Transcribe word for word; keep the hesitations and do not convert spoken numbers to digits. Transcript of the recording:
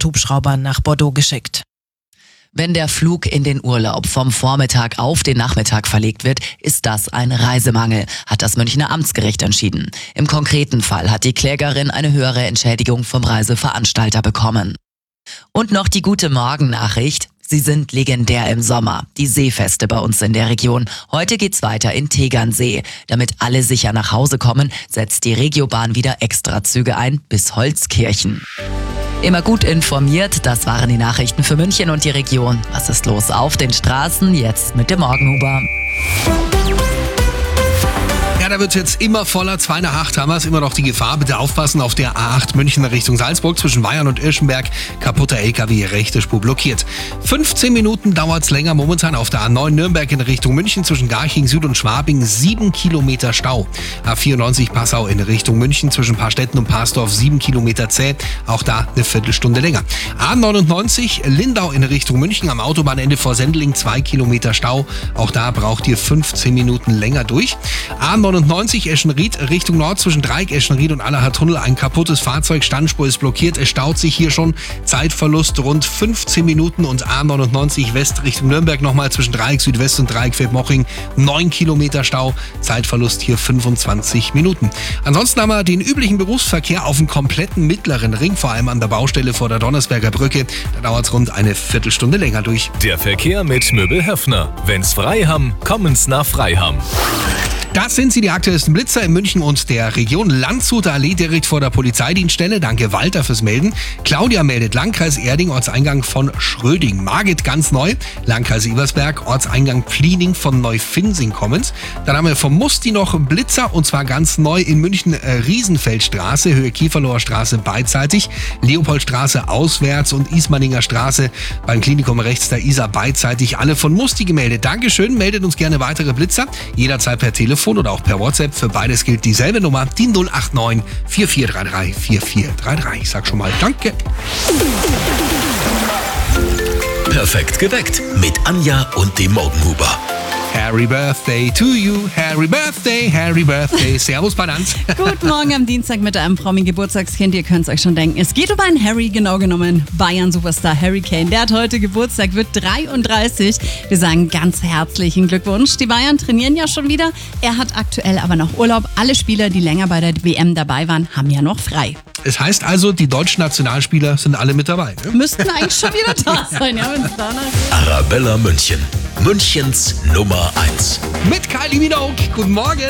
Transporthubschraubern nach Bordeaux geschickt. Wenn der Flug in den Urlaub vom Vormittag auf den Nachmittag verlegt wird, ist das ein Reisemangel, hat das Münchner Amtsgericht entschieden. Im konkreten Fall hat die Klägerin eine höhere Entschädigung vom Reiseveranstalter bekommen. Und noch die gute Morgennachricht. Sie sind legendär im Sommer, die Seefeste bei uns in der Region. Heute geht's weiter in Tegernsee. Damit alle sicher nach Hause kommen, setzt die Regiobahn wieder Extrazüge ein bis Holzkirchen. Immer gut informiert, das waren die Nachrichten für München und die Region. Was ist los auf den Straßen? Jetzt mit dem Morgenhuber. Ja, da wird es jetzt immer voller. Zwei nach acht haben wir es. Immer noch die Gefahr. Bitte aufpassen auf der A acht München Richtung Salzburg zwischen Weyern und Irschenberg. Kaputter L K W, rechte Spur blockiert. fünfzehn Minuten dauert es länger momentan auf der A neun Nürnberg in Richtung München zwischen Garching Süd und Schwabing. Sieben Kilometer Stau. A vierundneunzig Passau in Richtung München zwischen Paarstetten und Parsdorf. Sieben Kilometer zäh. Auch da eine Viertelstunde länger. A neunundneunzig Lindau in Richtung München am Autobahnende vor Sendling. Zwei Kilometer Stau. Auch da braucht ihr fünfzehn Minuten länger durch. A neunundneunzig Eschenried Richtung Nord zwischen Dreieck, Eschenried und Allacher Tunnel. Ein kaputtes Fahrzeug, Standspur ist blockiert. Es staut sich hier schon. Zeitverlust rund fünfzehn Minuten. Und A neunundneunzig West Richtung Nürnberg nochmal zwischen Dreieck Südwest und Dreieck Feldmoching. neun Kilometer Stau. Zeitverlust hier fünfundzwanzig Minuten. Ansonsten haben wir den üblichen Berufsverkehr auf dem kompletten mittleren Ring, vor allem an der Baustelle vor der Donnersberger Brücke. Da dauert es rund eine Viertelstunde länger durch. Der Verkehr mit Möbel Höffner. Wenn's frei haben, kommen's nach Freiham. Das sind sie, die aktuellsten Blitzer in München und der Region. Landshuter Allee direkt vor der Polizeidienststelle. Danke Walter fürs Melden. Claudia meldet Landkreis Erding, Ortseingang von Schröding. Margit ganz neu, Landkreis Ebersberg, Ortseingang Pliening von Neufinsing kommend. Dann haben wir vom Musti noch Blitzer und zwar ganz neu in München äh, Riesenfeldstraße, Höhe Kieferloher Straße beidseitig, Leopoldstraße auswärts und Ismaninger Straße beim Klinikum rechts der Isar beidseitig. Alle von Musti gemeldet. Dankeschön, meldet uns gerne weitere Blitzer, jederzeit per Telefon oder auch per WhatsApp. Für beides gilt dieselbe Nummer, die null acht neun vier vier drei drei vier vier drei drei. Ich sag schon mal Danke. Perfekt geweckt mit Anja und dem Morgenhuber. Happy Birthday to you, Happy Birthday, Happy Birthday. Servus, Bananz. Guten Morgen am Dienstag mit einem Promi-Geburtstagskind. Ihr könnt es euch schon denken. Es geht um einen Harry, genau genommen Bayern-Superstar Harry Kane. Der hat heute Geburtstag, wird dreiunddreißig. Wir sagen ganz herzlichen Glückwunsch. Die Bayern trainieren ja schon wieder. Er hat aktuell aber noch Urlaub. Alle Spieler, die länger bei der W M dabei waren, haben ja noch frei. Es heißt also, die deutschen Nationalspieler sind alle mit dabei. Ne? Müssten eigentlich schon wieder da sein. Ja, wenn's da geht. Arabella München. Münchens Nummer eins. Mit Kylie Minogue. Guten Morgen.